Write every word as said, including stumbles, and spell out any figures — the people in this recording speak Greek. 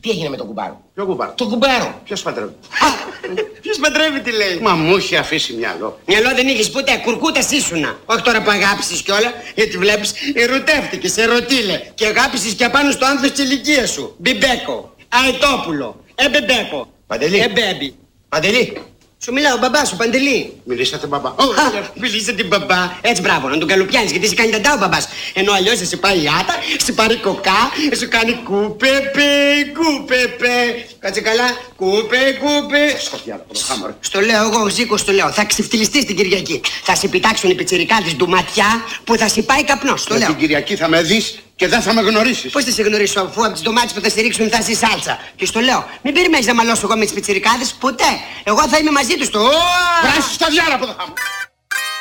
Τι έγινε με τον κουμπάρο? Ποιο κουμπάρο? Το κουμπάρο. Ποιος παντρεύει? Ποιος παντρεύει, τι λέει? Μα μου είχε αφήσει μυαλό. Μυαλό δεν είχες ποτέ, κουρκούτας ήσουνα. Όχι τώρα που αγάπησες κιόλα, γιατί βλέπεις ερωτεύτηκες, ερωτήλε. Και αγάπησες και απάνω στο άνθος της ηλικίας σου. Μπιμπέκο, Αετόπουλο, Εμπεμπέκο. Παντελή. Εμπέμπι. Παντελή. Σου μιλάω, μπαμπά σου, Παντελή. Μιλήσατε μπαμπά. Α, μιλήσατε την μπαμπά. Έτσι, μπράβο, να τον καλοπιάνεις, γιατί σε κάνει ταντά ο μπαμπάς. Ενώ αλλιώς θα σε πάει η άτα, σε πάρει κοκά, σου κάνει κούπεπε, κούπεπε. Κάτσε καλά, κούπε, κούπε. Στο διάλογο, το χάμω, ρε. Στο λέω εγώ, ο Ζήκος, στο λέω. Θα ξεφτυλιστείς την Κυριακή. Θα σε πιτάξουν οι πιτσιρικάδες του ματιά που θα σε πάει καπνός. Στο λέω. Την Κυριακή θα με δεις και δεν θα με γνωρίσεις. Πώς θα σε γνωρίσω, αφού από τις ντομάτες που θα σε ρίξουν θα είσαι σάλτσα. Και στο λέω, μην περιμένεις να μαλώσω εγώ με τις πιτσιρικάδες ποτέ. Εγώ θα είμαι μαζί τους στο. Βράσει στο διάλογο, το χάμω.